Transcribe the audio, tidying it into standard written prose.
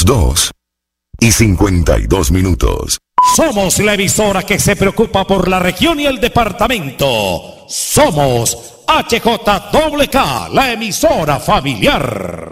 Las 2:52. Somos la emisora que se preocupa por la región y el departamento. Somos HJWK, la emisora familiar.